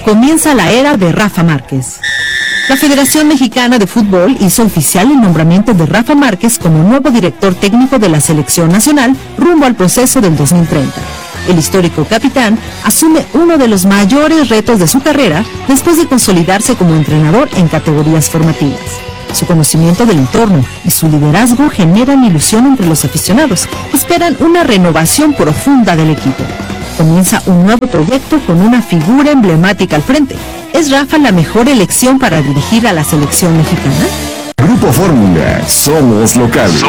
comienza la era de Rafa Márquez. La Federación Mexicana de Fútbol hizo oficial el nombramiento de Rafa Márquez como nuevo director técnico de la selección nacional rumbo al proceso del 2030. El histórico capitán asume uno de los mayores retos de su carrera después de consolidarse como entrenador en categorías formativas. Su conocimiento del entorno y su liderazgo generan ilusión entre los aficionados. Esperan una renovación profunda del equipo. Comienza un nuevo proyecto con una figura emblemática al frente. ¿Es Rafa la mejor elección para dirigir a la selección mexicana? Grupo Fórmula, somos locales.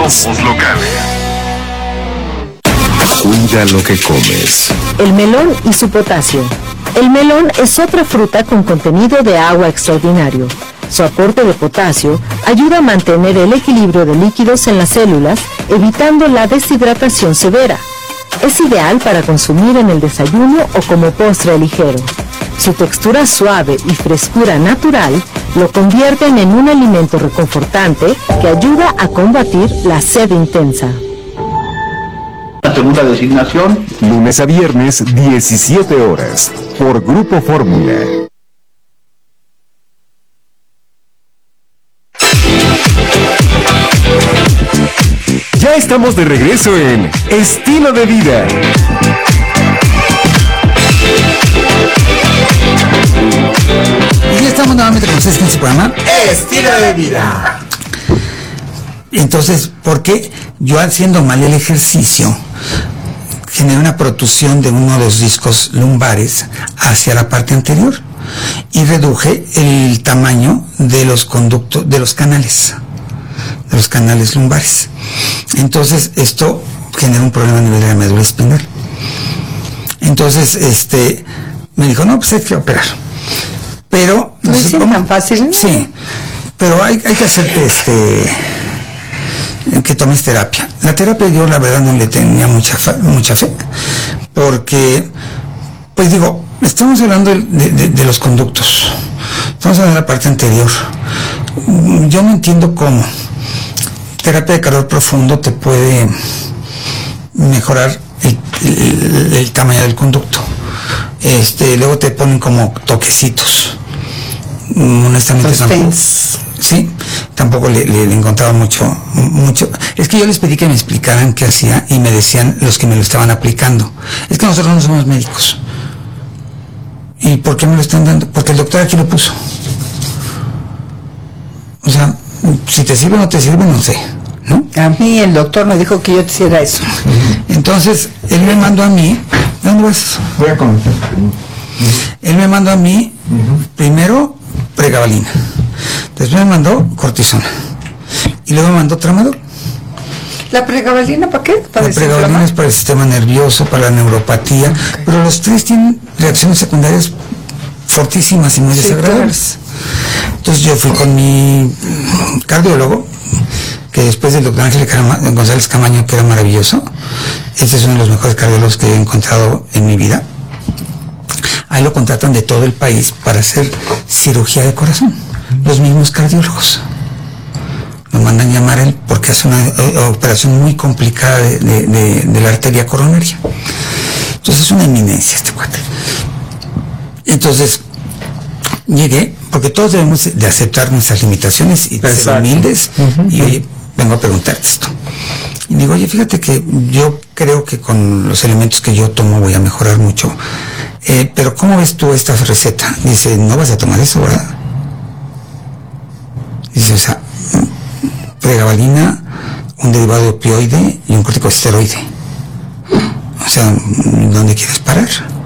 Cuida lo que comes. El melón y su potasio. El melón es otra fruta con contenido de agua extraordinario. Su aporte de potasio ayuda a mantener el equilibrio de líquidos en las células, evitando la deshidratación severa. Es ideal para consumir en el desayuno o como postre ligero. Su textura suave y frescura natural lo convierten en un alimento reconfortante que ayuda a combatir la sed intensa. La segunda designación. Lunes a viernes, 17 horas, por Grupo Fórmula. Ya estamos de regreso en Estilo de Vida. Y ya estamos nuevamente con ustedes en su programa Estilo de Vida. Entonces, ¿por qué yo haciendo mal el ejercicio generé una protrusión de uno de los discos lumbares hacia la parte anterior y reduje el tamaño de los conductos, de los canales lumbares? Entonces esto genera un problema a nivel de la médula espinal. Entonces me dijo, no, pues hay que operar, pero no es tan fácil, ¿no? Sí, pero hay que hacerte que tomes terapia. La terapia yo la verdad no le tenía mucha fe, porque pues digo, estamos hablando de los conductos, estamos hablando de la parte anterior. Yo no entiendo cómo terapia de calor profundo te puede mejorar el tamaño del conducto. Luego te ponen como toquecitos. Honestamente tampoco le encontraba mucho. Es que yo les pedí que me explicaran qué hacía y me decían los que me lo estaban aplicando, es que nosotros no somos médicos. ¿Y por qué me lo están dando? Porque el doctor aquí lo puso. O sea, si te sirve o no te sirve, no sé, ¿no? A mí el doctor me dijo que yo te hiciera eso. Entonces, él me mandó a mí, ¿dónde vas? Voy a comentar. Él me mandó a mí, primero, pregabalina. Después me mandó cortisona. Y luego me mandó tramadol. ¿La pregabalina para qué? La pregabalina es para el sistema nervioso, para la neuropatía, okay. Pero los tres tienen reacciones secundarias fortísimas y muy desagradables. Claro. Entonces yo fui con mi cardiólogo, que después del doctor Ángel González Camaño, que era maravilloso. Este es uno de los mejores cardiólogos que he encontrado en mi vida. Ahí lo contratan de todo el país para hacer cirugía de corazón. Los mismos cardiólogos lo mandan llamar él porque hace una operación muy complicada de la arteria coronaria. Entonces es una eminencia este cuate. Entonces llegué, porque todos debemos de aceptar nuestras limitaciones y ser humildes. Y oye, vengo a preguntarte esto. Y digo, oye, fíjate que yo creo que con los elementos que yo tomo voy a mejorar mucho. Pero ¿cómo ves tú esta receta? Dice, no vas a tomar eso, ¿verdad? Dice, o sea, pregabalina, un derivado de opioide y un corticosteroide. O sea, ¿dónde quieres parar?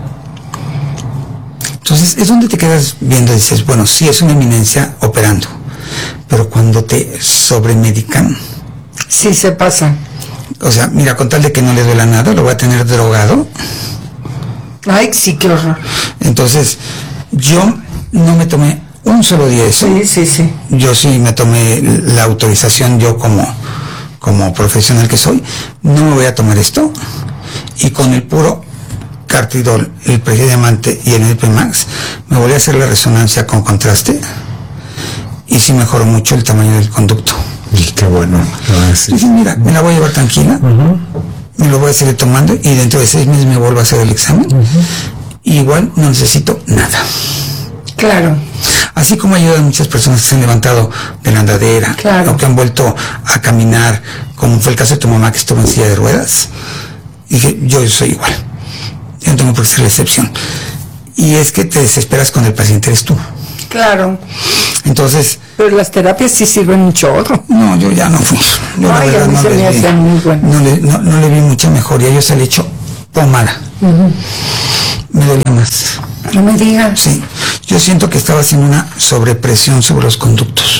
Entonces, es donde te quedas viendo y dices, bueno, sí es una eminencia operando, pero cuando te sobremedican. Sí, se pasan. O sea, mira, con tal de que no le duela nada, lo voy a tener drogado. Ay, sí, qué horror. Entonces, yo no me tomé un solo día eso. Sí. Yo sí me tomé la autorización, yo como profesional que soy, no me voy a tomar esto. Y con el puro Cartidol, el Prediamante y el NP Max, me volví a hacer la resonancia con contraste y sí mejoró mucho el tamaño del conducto. Y qué bueno. Dije, mira, me la voy a llevar tranquila, me lo voy a seguir tomando y dentro de 6 meses me vuelvo a hacer el examen. Y igual no necesito nada. Claro. Así como ayuda a muchas personas que se han levantado de la andadera, Claro. o que han vuelto a caminar, como fue el caso de tu mamá que estuvo en silla de ruedas. Dije, yo soy igual. Yo no tengo por qué ser la excepción. Y es que te desesperas cuando el paciente eres tú. Claro. Entonces, Pero las terapias sí sirven un chorro. no, yo ya no fui. Yo la Ay, verdad a mí no se le me vi, hacían muy buenas. no le vi mucha mejoría. Yo se le echo pomada. Me dolía más. No me digas. Sí, yo siento que estaba haciendo una sobrepresión sobre los conductos.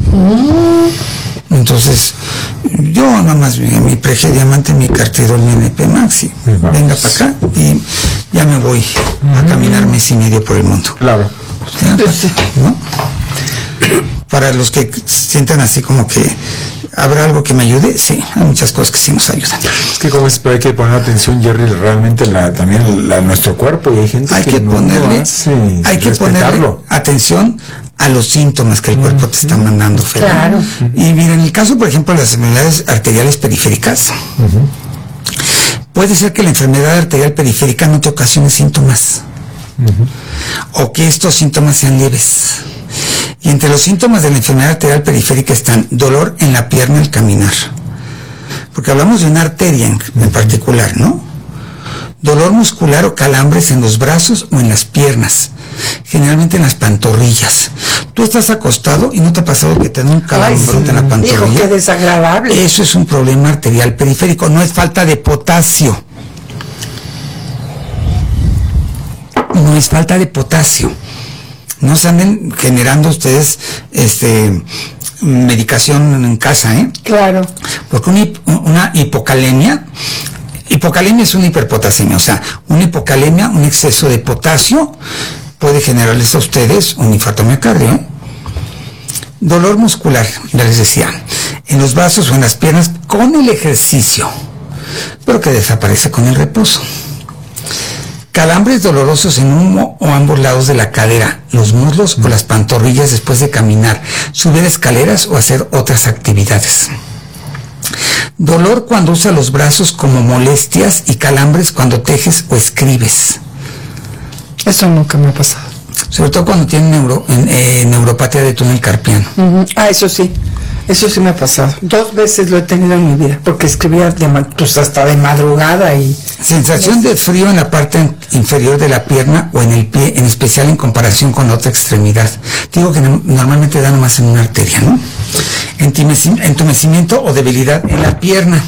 Entonces, yo nada más vi mi Pregediamante, mi Cartidol, mi NP Max, y venga para acá y ya me voy a caminar mes y medio por el mundo. Claro. ¿Ya? ¿No? Para los que sientan así como que habrá algo que me ayude, sí, hay muchas cosas que sí nos ayudan. Es que como es, pero hay que poner atención, Jerry, realmente nuestro cuerpo, y hay gente Hay que que no ponerle, hace, hay que ponerle respetarlo. atención a los síntomas que el cuerpo te está mandando, Fer. Claro. Y mira, en el caso, por ejemplo, de las enfermedades arteriales periféricas, puede ser que la enfermedad arterial periférica no te ocasione síntomas, o que estos síntomas sean leves. Y entre los síntomas de la enfermedad arterial periférica están dolor en la pierna al caminar, porque hablamos de una arteria en particular, ¿no? Dolor muscular o calambres en los brazos o en las piernas, generalmente en las pantorrillas. Tú estás acostado y no te ha pasado que te da un calambrote en la pantorrilla. Hijo, qué desagradable. Eso es un problema arterial periférico, no es falta de potasio. No es falta de potasio. No se anden generando ustedes medicación en casa, ¿eh? Claro. Porque una hipocalemia es una hiperpotasemia, o sea, una hipocalemia, un exceso de potasio, puede generarles a ustedes un infarto miocardio, ¿eh? Dolor muscular, ya les decía, en los brazos o en las piernas con el ejercicio, pero que desaparece con el reposo. Calambres dolorosos en uno o ambos lados de la cadera, los muslos o las pantorrillas después de caminar, subir escaleras o hacer otras actividades. Dolor cuando usa los brazos como molestias y calambres cuando tejes o escribes. Eso nunca me ha pasado. Sobre todo cuando tienen neuropatía de túnel carpiano. Eso sí. Eso sí me ha pasado. 2 veces lo he tenido en mi vida, porque escribía pues hasta de madrugada y... Sensación de frío en la parte inferior de la pierna o en el pie, en especial en comparación con la otra extremidad. Digo que normalmente da nomás en una arteria, ¿no? Entumecimiento o debilidad en la pierna.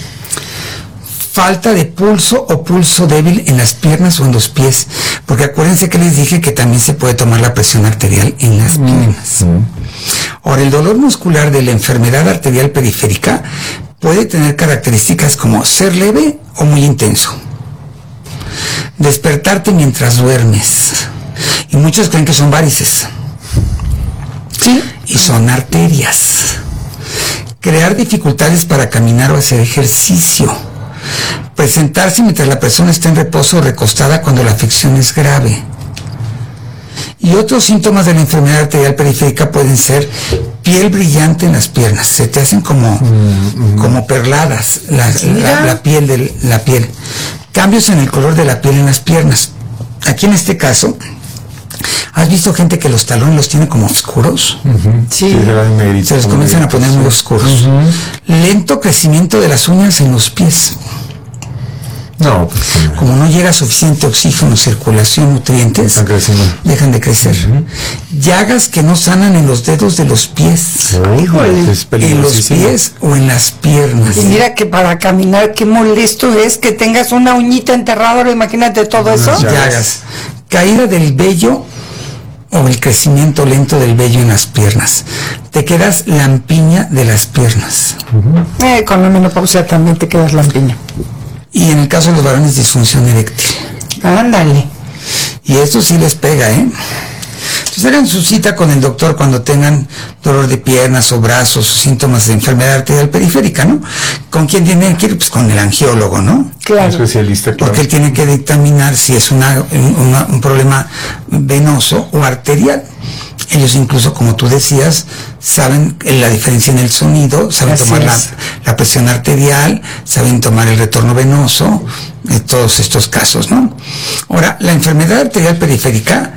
Falta de pulso o pulso débil en las piernas o en los pies, porque acuérdense que les dije que también se puede tomar la presión arterial en las piernas. Ahora, el dolor muscular de la enfermedad arterial periférica puede tener características como ser leve o muy intenso, despertarte mientras duermes, y muchos creen que son varices, Sí. y son arterias, crear dificultades para caminar o hacer ejercicio, presentarse mientras la persona está en reposo o recostada cuando la afección es grave. Y otros síntomas de la enfermedad arterial periférica pueden ser piel brillante en las piernas, se te hacen como perladas la piel, cambios en el color de la piel en las piernas. Aquí en este caso, ¿has visto gente que los talones los tiene como oscuros? Sí. Se les comienzan a poner muy oscuros. Lento crecimiento de las uñas en los pies. No, pues, Como no llega suficiente oxígeno, circulación, nutrientes, están creciendo. dejan de crecer. Llagas que no sanan en los dedos de los pies, Híjole. Es en los peligrosísimo. pies o en las piernas. Y mira que para caminar, qué molesto es que tengas una uñita enterrada. Ahora imagínate todo eso. Ya. Llagas. Caída del vello o el crecimiento lento del vello en las piernas. Te quedas lampiña de las piernas. Con la menopausia también te quedas lampiña. Y en el caso de los varones, disfunción eréctil. Ándale. Y esto sí les pega, ¿eh? Entonces hagan su cita con el doctor cuando tengan dolor de piernas o brazos o síntomas de enfermedad arterial periférica, ¿no? ¿Con quién tienen que ir? Pues con el angiólogo, ¿no? Claro. Especialista, claro. Porque él tiene que dictaminar si es un problema venoso o arterial. Ellos incluso, como tú decías, saben la diferencia en el sonido, saben Así tomar es. la presión arterial, saben tomar el retorno venoso, todos estos casos, ¿no? Ahora, la enfermedad arterial periférica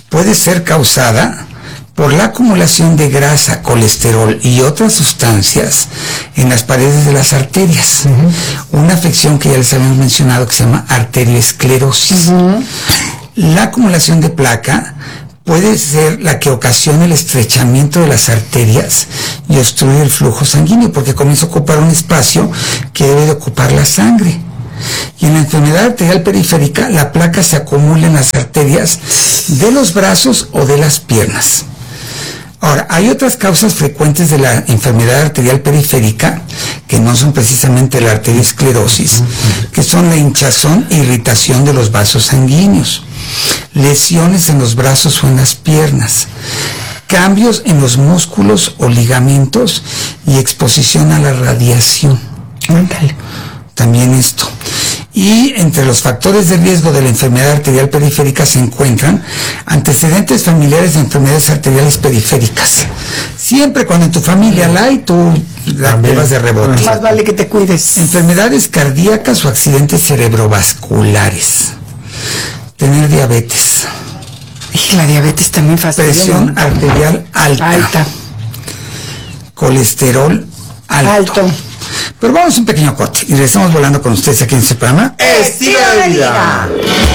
puede ser causada por la acumulación de grasa, colesterol y otras sustancias en las paredes de las arterias. Una afección que ya les habíamos mencionado que se llama arteriosclerosis. La acumulación de placa puede ser la que ocasiona el estrechamiento de las arterias y obstruye el flujo sanguíneo, porque comienza a ocupar un espacio que debe de ocupar la sangre. Y en la enfermedad arterial periférica, la placa se acumula en las arterias de los brazos o de las piernas. Ahora, hay otras causas frecuentes de la enfermedad arterial periférica, que no son precisamente la arteriosclerosis, que son la hinchazón e irritación de los vasos sanguíneos, lesiones en los brazos o en las piernas, cambios en los músculos o ligamentos y exposición a la radiación. También esto. Y entre los factores de riesgo de la enfermedad arterial periférica se encuentran antecedentes familiares de enfermedades arteriales periféricas. Siempre cuando en tu familia la hay, tú la llevas de rebote. Más vale que te cuides. Enfermedades cardíacas o accidentes cerebrovasculares. Tener diabetes. Y la diabetes también fastidia. Presión arterial alta. Colesterol alto. Pero vamos a un pequeño corte y regresamos volando con ustedes aquí en este programa. Estilo de vida.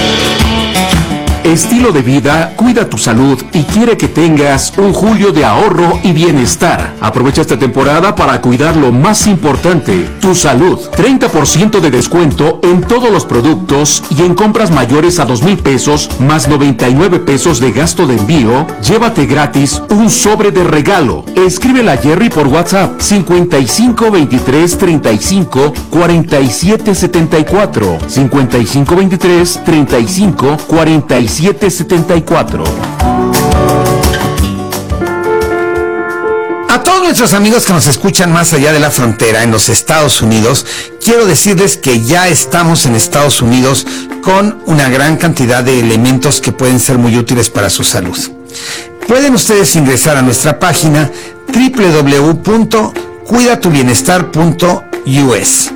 Estilo de Vida cuida tu salud y quiere que tengas un julio de ahorro y bienestar. Aprovecha esta temporada para cuidar lo más importante, tu salud. 30% de descuento en todos los productos y en compras mayores a 2,000 pesos más 99 pesos de gasto de envío, llévate gratis un sobre de regalo. Escríbela a Jerry por WhatsApp 55 23 35 47 74 55 23 35 47 74. A todos nuestros amigos que nos escuchan más allá de la frontera, en los Estados Unidos, quiero decirles que ya estamos en Estados Unidos con una gran cantidad de elementos que pueden ser muy útiles para su salud. Pueden ustedes ingresar a nuestra página www.cuidatubienestar.us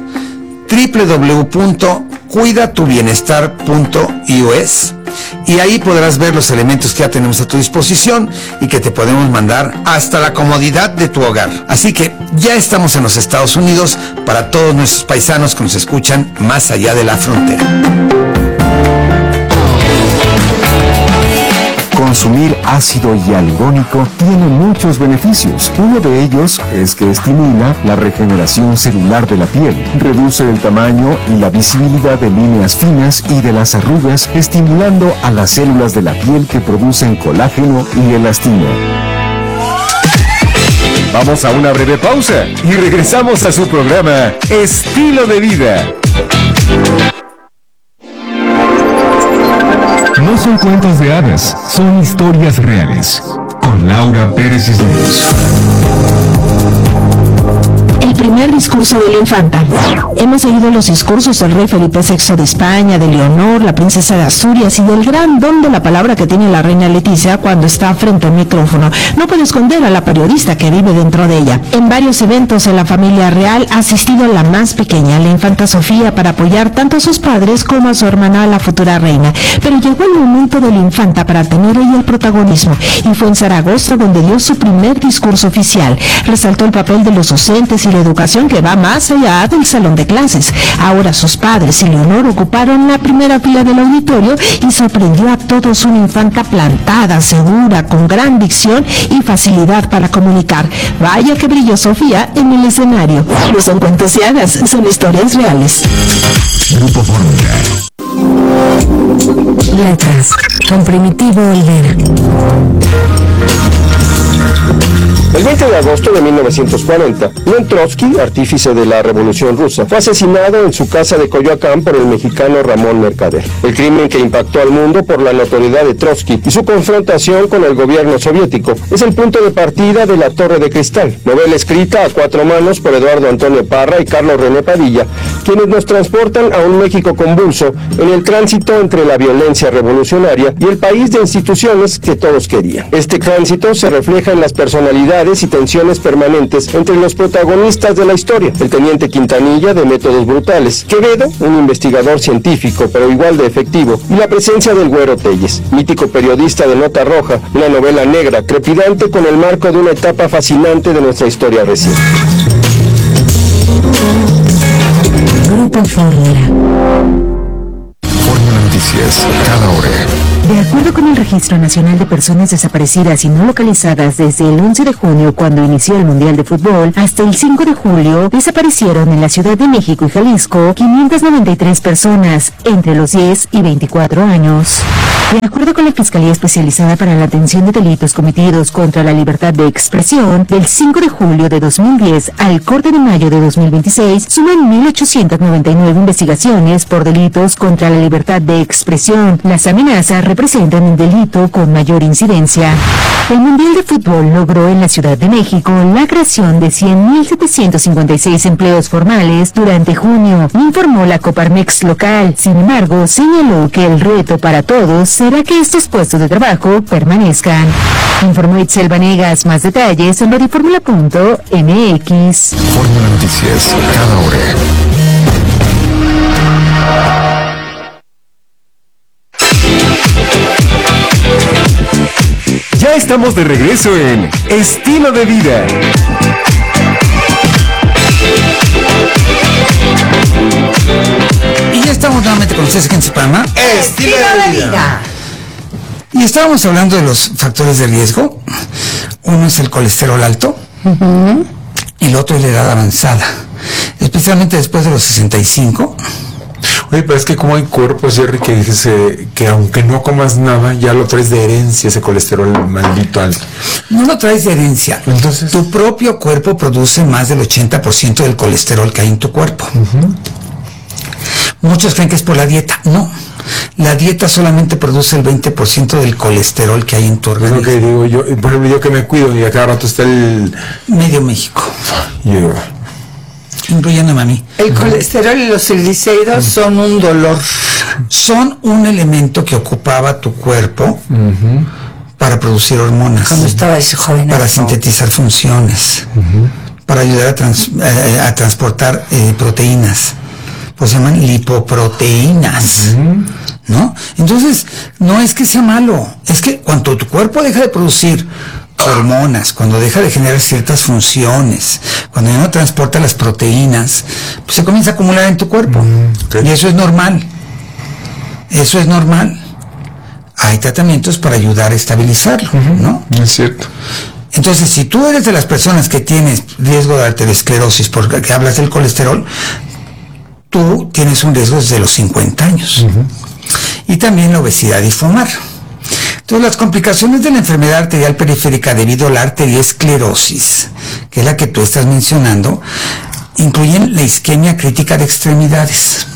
www.cuidatubienestar.us y ahí podrás ver los elementos que ya tenemos a tu disposición y que te podemos mandar hasta la comodidad de tu hogar. Así que ya estamos en los Estados Unidos para todos nuestros paisanos que nos escuchan más allá de la frontera. Consumir ácido hialurónico tiene muchos beneficios. Uno de ellos es que estimula la regeneración celular de la piel, reduce el tamaño y la visibilidad de líneas finas y de las arrugas, estimulando a las células de la piel que producen colágeno y elastina. Vamos a una breve pausa y regresamos a su programa Estilo de Vida. No son cuentos de hadas, son historias reales. Con Laura Pérez Cisneros. El primer discurso de la infanta. Hemos seguido los discursos del rey Felipe VI de España, de Leonor, la princesa de Asturias y del gran don de la palabra que tiene la reina Leticia cuando está frente al micrófono. No puede esconder a la periodista que vive dentro de ella. En varios eventos en la familia real ha asistido la más pequeña, la infanta Sofía, para apoyar tanto a sus padres como a su hermana, la futura reina. Pero llegó el momento de la infanta para tener ella el protagonismo, y fue en Zaragoza donde dio su primer discurso oficial. Resaltó el papel de los docentes y la educación que va más allá del salón de clases. Ahora sus padres y Leonor ocuparon la primera fila del auditorio y sorprendió a todos una infanta plantada, segura, con gran dicción y facilidad para comunicar. Vaya que brilló Sofía en el escenario. No son cuentos y hadas, son historias reales. Grupo Fórmula. Letras, con Primitivo Olvera. El 20 de agosto de 1940, León Trotsky, artífice de la Revolución Rusa, fue asesinado en su casa de Coyoacán por el mexicano Ramón Mercader. El crimen que impactó al mundo por la notoriedad de Trotsky y su confrontación con el gobierno soviético es el punto de partida de La Torre de Cristal, novela escrita a cuatro manos por Eduardo Antonio Parra y Carlos René Padilla, quienes nos transportan a un México convulso en el tránsito entre la violencia revolucionaria y el país de instituciones que todos querían. Este tránsito se refleja en las personalidades rivalidades y tensiones permanentes entre los protagonistas de la historia, el teniente Quintanilla de Métodos Brutales, Quevedo, un investigador científico pero igual de efectivo, y la presencia del Güero Telles, mítico periodista de Nota Roja, una novela negra, trepidante con el marco de una etapa fascinante de nuestra historia reciente. Grupo Fórmula. Fórmula Noticias, cada hora. De acuerdo con el Registro Nacional de Personas Desaparecidas y No Localizadas, desde el 11 de junio, cuando inició el Mundial de Fútbol, hasta el 5 de julio, desaparecieron en la Ciudad de México y Jalisco 593 personas, entre los 10 y 24 años. De acuerdo con la Fiscalía Especializada para la Atención de Delitos Cometidos contra la Libertad de Expresión, del 5 de julio de 2010 al corte de mayo de 2026, suman 1.899 investigaciones por delitos contra la libertad de expresión. Las amenazas representan un delito con mayor incidencia. El Mundial de Fútbol logró en la Ciudad de México la creación de 100.756 empleos formales durante junio, informó la Coparmex local. Sin embargo, señaló que el reto para todos será que estos puestos de trabajo permanezcan. Informó Itzel Vanegas. Más detalles en radioformula.mx. Fórmula Noticias, cada hora. Ya estamos de regreso en Estilo de Vida. Y ya estamos nuevamente con ustedes aquí en su programa Estilo de vida. y estábamos hablando de los factores de riesgo. Uno es el colesterol alto y el otro es la edad avanzada, especialmente después de los 65. Oye, pero es que como hay cuerpos, Jerry, que dice que aunque no comas nada, ya lo traes de herencia, ese colesterol maldito alto. No lo traes de herencia. Entonces, tu propio cuerpo produce más del 80% del colesterol que hay en tu cuerpo. Muchos creen que es por la dieta. No, la dieta solamente produce el 20% del colesterol que hay en tu organismo. es lo que digo yo, por ejemplo, yo que me cuido y a cada rato está el... Medio México, Yo, incluyéndome a mí. El colesterol y los triglicéridos son un dolor. Son un elemento que ocupaba tu cuerpo para producir hormonas, Cuando estaba ese joven. para sintetizar funciones, para ayudar a transportar proteínas, pues se llaman lipoproteínas, ¿no? Entonces, no es que sea malo, es que cuando tu cuerpo deja de producir hormonas, cuando deja de generar ciertas funciones, cuando ya no transporta las proteínas, pues se comienza a acumular en tu cuerpo. Y eso es normal. Eso es normal. Hay tratamientos para ayudar a estabilizarlo, ¿no? es cierto. Entonces, si tú eres de las personas que tienes riesgo de arteriosclerosis, porque hablas del colesterol, tú tienes un riesgo desde los 50 años. Y también la obesidad y fumar. Entonces, las complicaciones de la enfermedad arterial periférica debido a la arteriosclerosis, que es la que tú estás mencionando, incluyen la isquemia crítica de extremidades.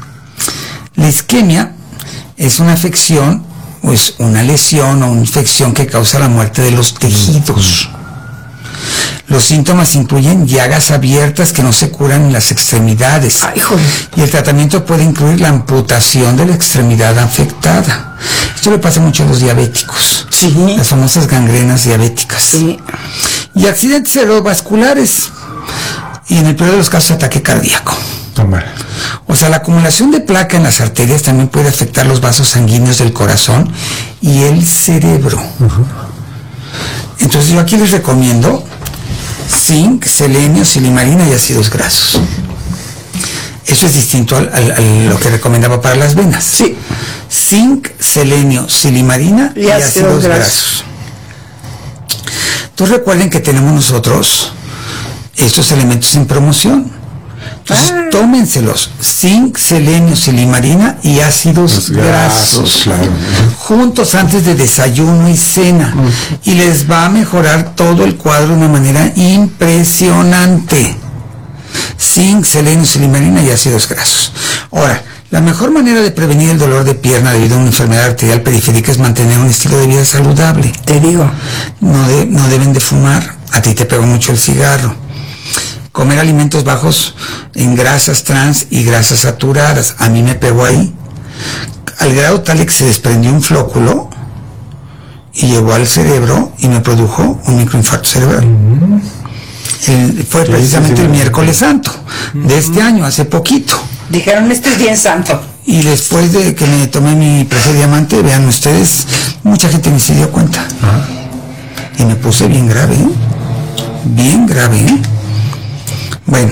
La isquemia es una afección, o es una lesión o una infección que causa la muerte de los tejidos. Los síntomas incluyen llagas abiertas que no se curan en las extremidades. Ay, joder. Y el tratamiento puede incluir la amputación de la extremidad afectada. Esto le pasa mucho a los diabéticos. Sí. Las famosas gangrenas diabéticas. Sí. Y accidentes cerebrovasculares. Y en el peor de los casos, ataque cardíaco. Toma. O sea, la acumulación de placa en las arterias también puede afectar los vasos sanguíneos del corazón y el cerebro. Entonces yo aquí les recomiendo zinc, selenio, silimarina y ácidos grasos. Eso es distinto a lo que recomendaba para las venas. Sí. Zinc, selenio, silimarina y ácidos grasos. Entonces recuerden que tenemos nosotros estos elementos en promoción. Entonces, tómenselos, zinc, selenio, silimarina y ácidos grasos, claro. juntos antes de desayuno y cena, y les va a mejorar todo el cuadro de una manera impresionante. Zinc, selenio, silimarina y ácidos grasos. Ahora, la mejor manera de prevenir el dolor de pierna debido a una enfermedad arterial periférica es mantener un estilo de vida saludable. Te digo. No deben de fumar. A ti te pegó mucho el cigarro. Comer alimentos bajos en grasas trans y grasas saturadas. A mí me pegó ahí. Al grado tal de que se desprendió un flóculo y llegó al cerebro y me produjo un microinfarto cerebral. Fue precisamente el miércoles santo de este año, hace poquito. Dijeron, este es bien santo. Y después de que me tomé mi Prefe Diamante, vean ustedes, mucha gente ni se dio cuenta. Y me puse bien grave, bien grave. Bueno,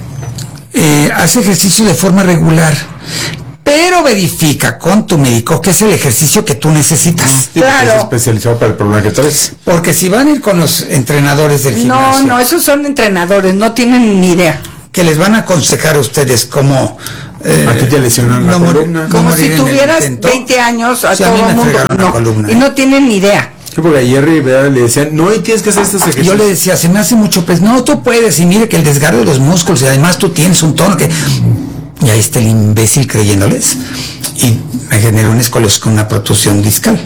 hace ejercicio de forma regular, pero verifica con tu médico que es el ejercicio que tú necesitas. Claro. Es especializado para el problema que traes. Porque si van a ir con los entrenadores del gimnasio... No, esos son entrenadores, no tienen ni idea. Que les van a aconsejar a ustedes cómo... aquí te lesionan la columna. Como si tuvieras 20 años a todo el mundo. Y no tienen ni idea. Sí, porque a Jerry le decían, no, y tienes que hacer estos ejercicios. Yo le decía, se me hace mucho peso. No, tú puedes, y mire que el desgarro de los músculos, y además tú tienes un tono que... Y ahí está el imbécil creyéndoles. Y me generó una escoliosis con una protusión discal.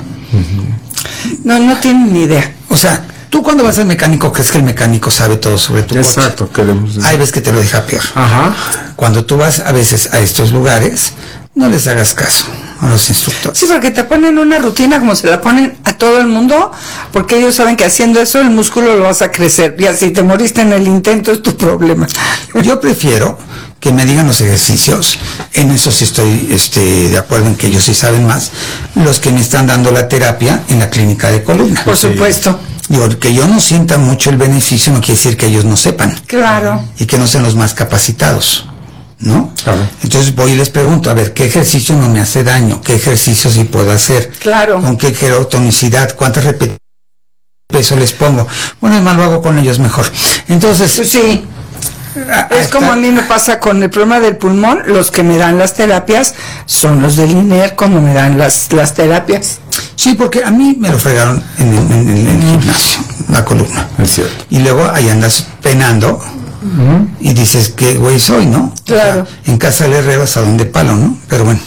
No tienen ni idea. O sea, tú cuando vas al mecánico crees que el mecánico sabe todo sobre tu coche. Exacto. Hay veces que te lo deja peor. Ajá. Cuando tú vas a veces a estos lugares, no les hagas caso a los instructores. Sí, porque te ponen una rutina como se la ponen a todo el mundo, porque ellos saben que haciendo eso el músculo lo vas a crecer. Y así te moriste en el intento, es tu problema. Yo prefiero que me digan los ejercicios, en eso sí estoy de acuerdo en que ellos sí saben más, los que me están dando la terapia en la clínica de columna. Por supuesto. Digo, que yo no sienta mucho el beneficio no quiere decir que ellos no sepan. Claro. Y que no sean los más capacitados, ¿no? Claro. Entonces voy y les pregunto, a ver, ¿qué ejercicio no me hace daño? ¿Qué ejercicio sí puedo hacer? Claro. ¿Con qué tonicidad? ¿Cuántas repeticiones peso les pongo? Bueno, es más, lo hago con ellos mejor. Entonces... Pues sí. Es como a mí me pasa con el problema del pulmón, los que me dan las terapias son los del INER cuando me dan las terapias. Sí, porque a mí me lo fregaron en el gimnasio, la columna. Es cierto. Y luego ahí andas penando y dices, ¿qué güey soy, no? Claro. O sea, en casa del herrero asadón de palo, ¿no? Pero bueno.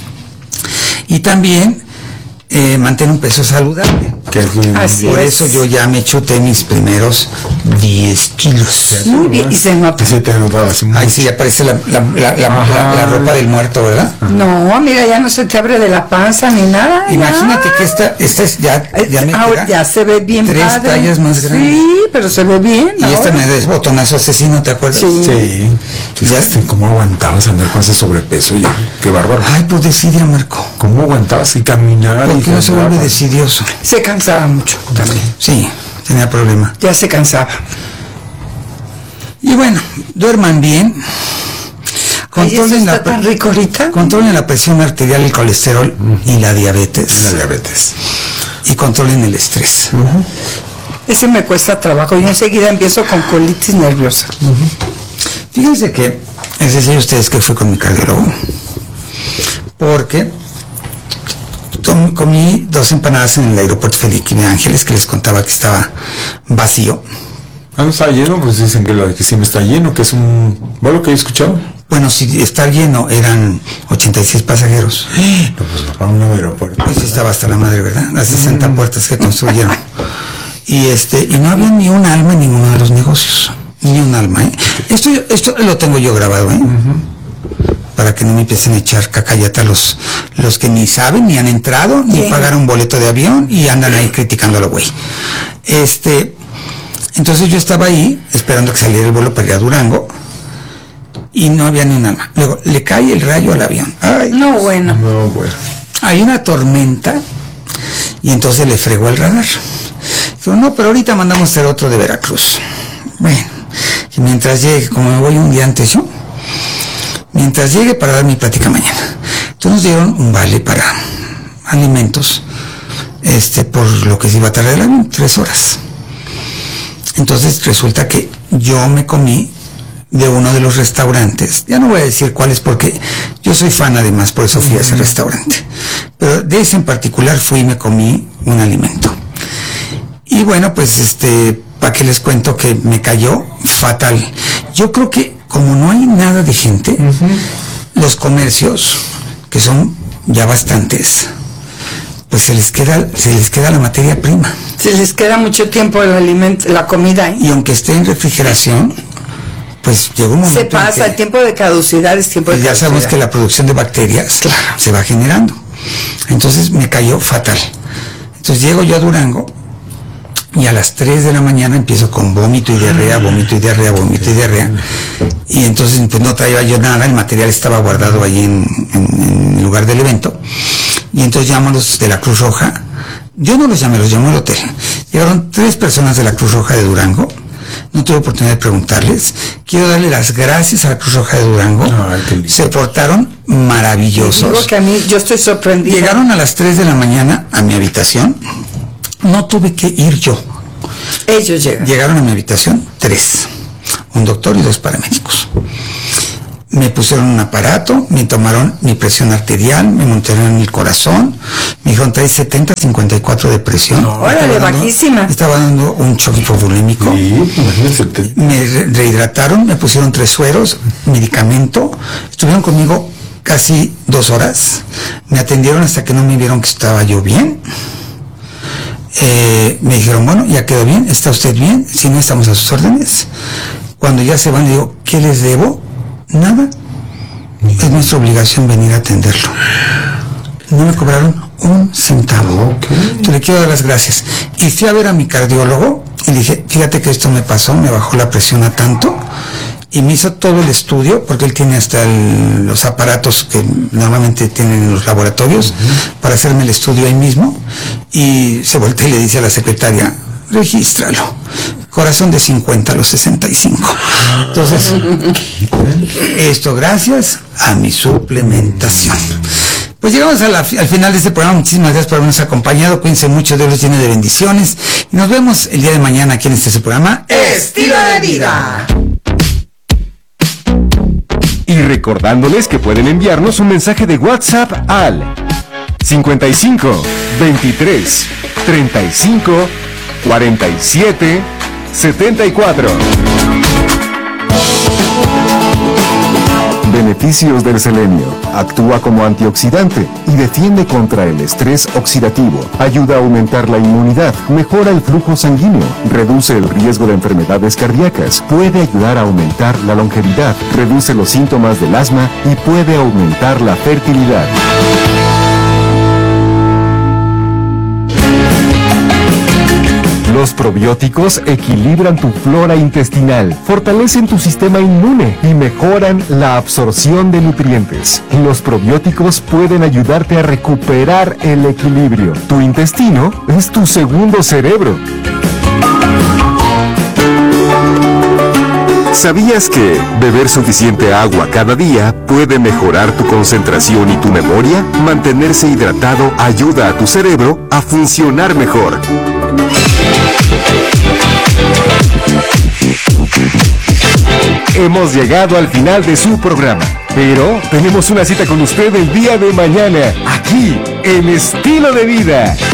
Y también mantén un peso saludable. Así Por es. eso yo ya me chuté mis primeros 10 kilos. Muy bien, y se nota. Sí, te notaba así. Ahí sí aparece la ropa del muerto, ¿verdad? No, mira, ya no se te abre de la panza ni nada. Imagínate que esta es ya me ahora queda ya se ve bien 3 padre. tallas más grande. Sí, pero se ve bien. Y esta me des botonazo asesino, ¿te acuerdas? Sí. Ya. ¿Cómo aguantabas andar con ese sobrepeso? Ya, qué bárbaro. Ay, pues desidia, Marco. ¿Cómo aguantabas y caminar? ¿Por qué no se vuelve andar? decidioso? Se cansaba mucho también. Sí, tenía problema. Ya se cansaba. Y bueno, duerman bien. Ay, ¿eso está tan rico ahorita? Controlen la presión arterial, el colesterol y la diabetes. La diabetes. Y controlen el estrés. Ese me cuesta trabajo. Yo enseguida empiezo con colitis nerviosa. Fíjense que, les decía a ustedes que fui con mi cardiólogo, porque comí 2 empanadas en el aeropuerto Felipe Ángeles, que les contaba que estaba vacío. No está lleno, pues dicen que siempre está lleno, que es un vuelo que he escuchado. Bueno, si está lleno, eran 86 pasajeros. No, pues para un aeropuerto. Pues estaba hasta la madre, ¿verdad? Las 60 puertas que construyeron. Y no había ni un alma en ninguno de los negocios. Ni un alma, ¿eh? Esto lo tengo yo grabado, ¿eh? Para que no me empiecen a echar cacayata los que ni saben, ni han entrado, ni pagaron un boleto de avión y andan ahí criticándolo, güey. Entonces yo estaba ahí esperando que saliera el vuelo para ir a Durango y no había ni un alma. Luego le cae el rayo al avión. Ay, No, bueno. No, bueno. hay una tormenta y entonces le fregó el radar. Dijo, no, pero ahorita mandamos a hacer otro de Veracruz. Bueno, y mientras llegue, como me voy un día antes yo, mientras llegue para dar mi plática mañana. Entonces nos dieron un vale para alimentos, por lo que se iba a tardar el avión, 3 horas. Entonces resulta que yo me comí de uno de los restaurantes, ya no voy a decir cuáles porque yo soy fan además, por eso fui a ese restaurante, pero de ese en particular fui y me comí un alimento. Y bueno, pues ¿para qué les cuento que me cayó fatal? Yo creo que como no hay nada de gente, los comercios, que son ya bastantes, pues se les queda la materia prima. Se les queda mucho tiempo el alimento, la comida. Y aunque esté en refrigeración, pues llegó un momento Se pasa, en que, el tiempo de caducidad es tiempo de ya caducidad. sabemos que la producción de bacterias se va generando. Entonces me cayó fatal. Entonces llego yo a Durango y a las 3 de la mañana empiezo con vómito y diarrea, vómito y diarrea, vómito y diarrea. Y entonces pues no traía yo nada, el material estaba guardado ahí en el lugar del evento. Y entonces llamo a los de la Cruz Roja. Yo no los llamé, los llamó al hotel. Llegaron 3 personas de la Cruz Roja de Durango. No tuve oportunidad de preguntarles. Quiero darle las gracias a la Cruz Roja de Durango. Se portaron maravillosos. Digo que a mí, yo estoy sorprendida. Llegaron a las 3 de la mañana a mi habitación. No tuve que ir yo. Ellos llegaron a mi habitación 3. Un doctor y 2 paramédicos. Me pusieron un aparato, me tomaron mi presión arterial, me montaron el corazón, me dijeron trae 70-54 de presión. Órale, bajísima. Estaba dando un choque hipovolémico. Me rehidrataron, me pusieron 3 sueros, medicamento, estuvieron conmigo casi 2 horas, me atendieron hasta que no me vieron que estaba yo bien. Me dijeron, bueno, ya quedó bien, ¿está usted bien? Si no, estamos a sus órdenes. Cuando ya se van, le digo, ¿qué les debo? Nada. Es nuestra obligación venir a atenderlo. No me cobraron un centavo. Te le quiero dar las gracias. Y fui a ver a mi cardiólogo y le dije, fíjate que esto me pasó, me bajó la presión a tanto. Y me hizo todo el estudio, porque él tiene hasta los aparatos que normalmente tienen en los laboratorios, para hacerme el estudio ahí mismo. Y se voltea y le dice a la secretaria, regístralo. Corazón de 50 a los 65. Entonces, esto gracias a mi suplementación. Pues llegamos al final de este programa. Muchísimas gracias por habernos acompañado. Cuídense mucho, Dios los llene de bendiciones. Y nos vemos el día de mañana aquí en este programa Estilo de Vida. Y recordándoles que pueden enviarnos un mensaje de WhatsApp al 55 23 35 47 74. Beneficios del selenio. Actúa como antioxidante y defiende contra el estrés oxidativo. Ayuda a aumentar la inmunidad, mejora el flujo sanguíneo, reduce el riesgo de enfermedades cardíacas, puede ayudar a aumentar la longevidad, reduce los síntomas del asma y puede aumentar la fertilidad. Los probióticos equilibran tu flora intestinal, fortalecen tu sistema inmune y mejoran la absorción de nutrientes. Los probióticos pueden ayudarte a recuperar el equilibrio. Tu intestino es tu segundo cerebro. ¿Sabías que beber suficiente agua cada día puede mejorar tu concentración y tu memoria? Mantenerse hidratado ayuda a tu cerebro a funcionar mejor. Hemos llegado al final de su programa, pero tenemos una cita con usted el día de mañana, aquí en Estilo de Vida.